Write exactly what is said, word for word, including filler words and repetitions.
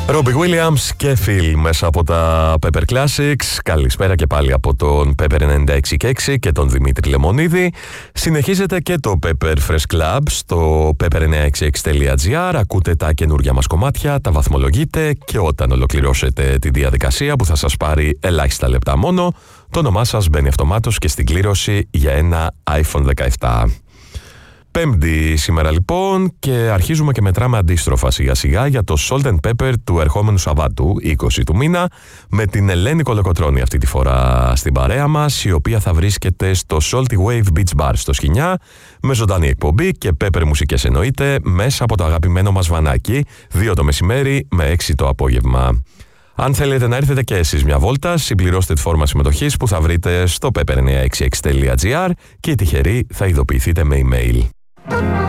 Robbie Williams και Phil μέσα από τα Pepper Classics. Καλησπέρα και πάλι από τον Pepper ενενήντα έξι και έξι και τον Δημήτρη Λεμονίδη. Συνεχίζεται και το Pepper Fresh Club στο pepper εννιακόσια εξήντα έξι τελεία gr. Ακούτε τα καινούργια μας κομμάτια, τα βαθμολογείτε και όταν ολοκληρώσετε τη διαδικασία που θα σας πάρει ελάχιστα λεπτά μόνο, το όνομά σας μπαίνει αυτομάτως και στην κλήρωση για ένα άιφον δεκαεπτά. Πέμπτη σήμερα λοιπόν και αρχίζουμε και μετράμε αντίστροφα σιγά σιγά για το Salt and Pepper του ερχόμενου Σαββάτου, είκοσι του μήνα, με την Ελένη Κολοκοτρώνη αυτή τη φορά στην παρέα μας, η οποία θα βρίσκεται στο Salty Wave Beach Bar στο Σκοινιά, με ζωντανή εκπομπή και Pepper μουσικές εννοείται, μέσα από το αγαπημένο μας βανάκι, δύο το μεσημέρι με έξι το απόγευμα. Αν θέλετε να έρθετε και εσείς μια βόλτα, συμπληρώστε τη φόρμα συμμετοχής που θα βρείτε στο pepper εννιακόσια εξήντα έξι τελεία gr και οι τυχεροί θα ειδοποιηθείτε με email.